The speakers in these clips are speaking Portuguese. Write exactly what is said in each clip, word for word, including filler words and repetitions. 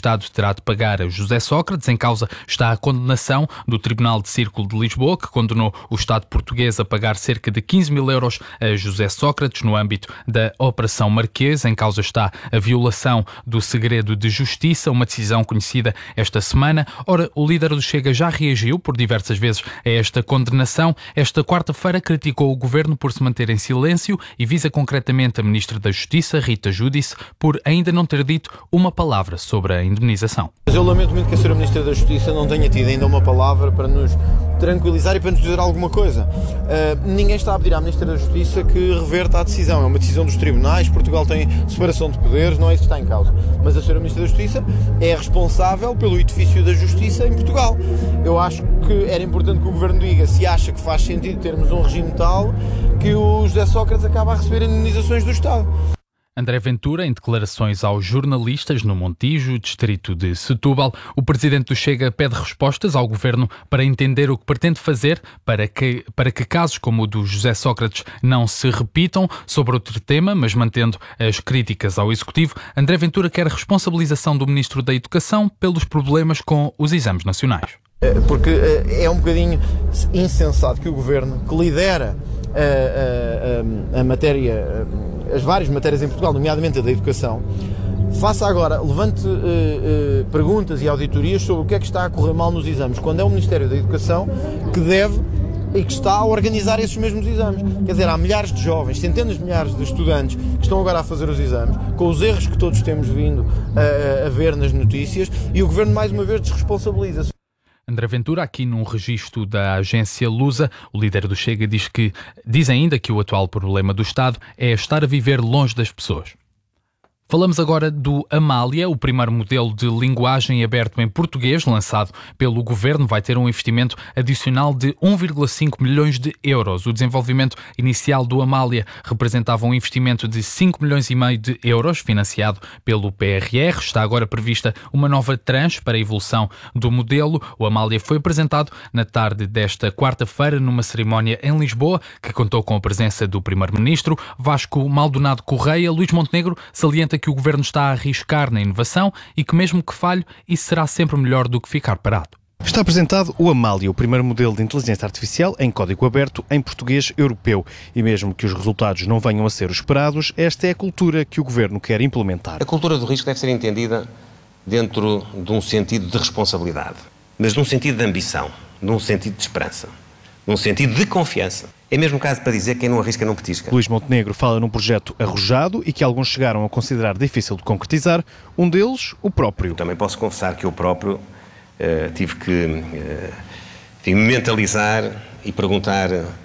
Estado terá de pagar a José Sócrates. Em causa está a condenação do Tribunal de Círculo de Lisboa, que condenou o Estado português a pagar cerca de quinze mil euros a José Sócrates no âmbito da Operação Marquês. Em causa está a violação do segredo de justiça, uma decisão conhecida esta semana. Ora, o líder do Chega já reagiu por diversas vezes a esta condenação. Esta quarta-feira criticou o governo por se manter em silêncio e visa concretamente a Ministra da Justiça, Rita Giudice, por ainda não ter dito uma palavra sobre a indemnização. Mas eu lamento muito que a senhora Ministra da Justiça não tenha tido ainda uma palavra para nos tranquilizar e para nos dizer alguma coisa. Uh, ninguém está a pedir à Ministra da Justiça que reverta a decisão. É uma decisão dos tribunais, Portugal tem separação de poderes, não é isso que está em causa. Mas a senhora Ministra da Justiça é responsável pelo edifício da Justiça em Portugal. Eu acho que era importante que o Governo diga se acha que faz sentido termos um regime tal que o José Sócrates acaba a receber indemnizações do Estado. André Ventura, em declarações aos jornalistas no Montijo, distrito de Setúbal, o presidente do Chega pede respostas ao governo para entender o que pretende fazer para que, para que casos como o do José Sócrates não se repitam. Sobre outro tema, mas mantendo as críticas ao Executivo, André Ventura quer a responsabilização do Ministro da Educação pelos problemas com os exames nacionais. Porque é um bocadinho insensato que o governo, que lidera a, a, a, a matéria, as várias matérias em Portugal, nomeadamente a da educação, faça agora, levante uh, uh, perguntas e auditorias sobre o que é que está a correr mal nos exames, quando é o Ministério da Educação que deve e que está a organizar esses mesmos exames. Quer dizer, há milhares de jovens, centenas de milhares de estudantes que estão agora a fazer os exames, com os erros que todos temos vindo a, a ver nas notícias, e o governo mais uma vez desresponsabiliza-se. André Ventura, aqui num registro da agência Lusa, o líder do Chega diz que diz ainda que o atual problema do Estado é estar a viver longe das pessoas. Falamos agora do Amália, o primeiro modelo de linguagem aberto em português lançado pelo Governo. Vai ter um investimento adicional de um vírgula cinco milhões de euros. O desenvolvimento inicial do Amália representava um investimento de cinco milhões e meio de euros, financiado pelo P R R. Está agora prevista uma nova tranche para a evolução do modelo. O Amália foi apresentado na tarde desta quarta-feira numa cerimónia em Lisboa, que contou com a presença do Primeiro-Ministro. Vasco Maldonado Correia. Luís Montenegro salienta que o Governo está a arriscar na inovação e que mesmo que falhe, isso será sempre melhor do que ficar parado. Está apresentado o Amália, o primeiro modelo de inteligência artificial em código aberto em português europeu. E mesmo que os resultados não venham a ser os esperados, esta é a cultura que o Governo quer implementar. A cultura do risco deve ser entendida dentro de um sentido de responsabilidade, mas num sentido de ambição, num sentido de esperança, num sentido de confiança. É mesmo caso para dizer que quem não arrisca não petisca. Luís Montenegro fala num projeto arrojado e que alguns chegaram a considerar difícil de concretizar. Um deles, o próprio. Também posso confessar que eu próprio uh, tive que uh, tive me mentalizar e perguntar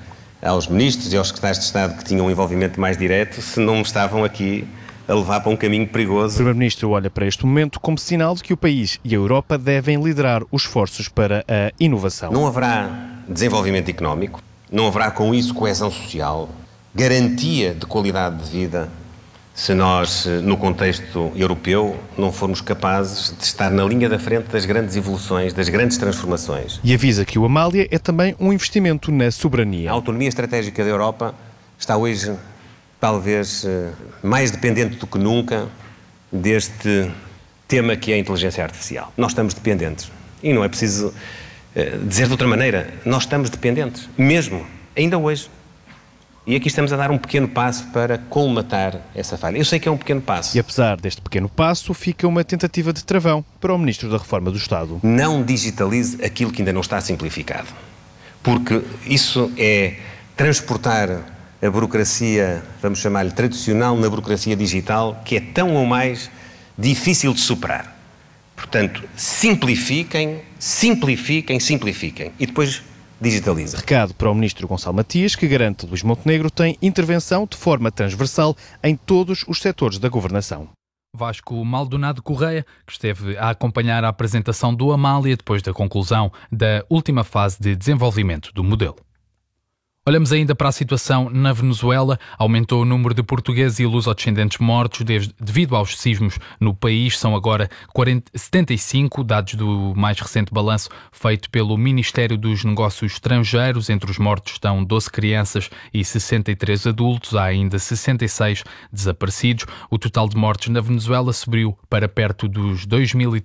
aos ministros e aos secretários de Estado que tinham um envolvimento mais direto se não me estavam aqui a levar para um caminho perigoso. O Primeiro-Ministro olha para este momento como sinal de que o país e a Europa devem liderar os esforços para a inovação. Não haverá desenvolvimento económico, não haverá com isso coesão social, garantia de qualidade de vida, se nós, no contexto europeu, não formos capazes de estar na linha da frente das grandes evoluções, das grandes transformações. E avisa que o Amália é também um investimento na soberania. A autonomia estratégica da Europa está hoje, talvez, mais dependente do que nunca deste tema que é a inteligência artificial. Nós estamos dependentes. E não é preciso dizer de outra maneira, nós estamos dependentes, mesmo, ainda hoje. E aqui estamos a dar um pequeno passo para colmatar essa falha. Eu sei que é um pequeno passo. E apesar deste pequeno passo, fica uma tentativa de travão para o Ministro da Reforma do Estado. Não digitalize aquilo que ainda não está simplificado. Porque isso é transportar a burocracia, vamos chamar-lhe tradicional, na burocracia digital, que é tão ou mais difícil de superar. Portanto, simplifiquem, simplifiquem, simplifiquem e depois digitalizem. Recado para o Ministro Gonçalo Matias, que garante que Luís Montenegro tem intervenção de forma transversal em todos os setores da governação. Vasco Maldonado Correia, que esteve a acompanhar a apresentação do Amália depois da conclusão da última fase de desenvolvimento do modelo. Olhamos ainda para a situação na Venezuela. Aumentou o número de portugueses e lusodescendentes mortos desde, devido aos sismos no país. São agora quarenta, setenta e cinco, dados do mais recente balanço feito pelo Ministério dos Negócios Estrangeiros. Entre os mortos estão doze crianças e sessenta e três adultos. Há ainda sessenta e seis desaparecidos. O total de mortos na Venezuela subiu para perto dos dois mil e